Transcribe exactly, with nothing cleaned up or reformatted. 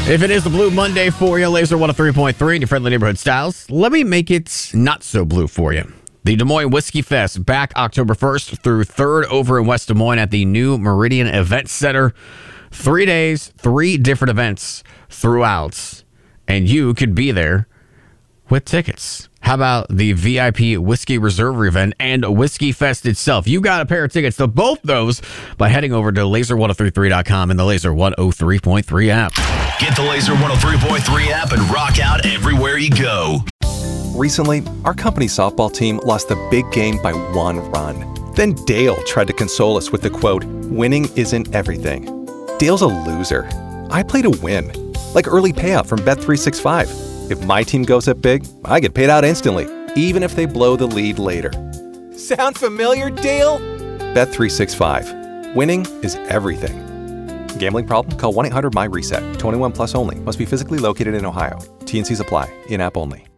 If it is the Blue Monday for you, Laser one oh three point three in your friendly neighborhood styles, let me make it not so blue for you. The Des Moines Whiskey Fest back October first through third over in West Des Moines at the new Meridian Event Center. Three days, three different events throughout, and you could be there with tickets. How about the V I P Whiskey Reserve event and Whiskey Fest itself? You got a pair of tickets to both those by heading over to laser ten thirty-three dot com and the Laser one oh three point three app. Get the Laser one oh three point three app and rock out everywhere you go. Recently, our company's softball team lost the big game by one run. Then Dale tried to console us with the quote, "Winning isn't everything." Dale's a loser. I play to win, like early payout from Bet three sixty-five. If my team goes up big, I get paid out instantly, even if they blow the lead later. Sound familiar, Dale? Bet three sixty-five. Winning is everything. Gambling problem? Call one eight hundred M Y RESET. twenty-one plus only. Must be physically located in Ohio. T and Cs apply. In-app only.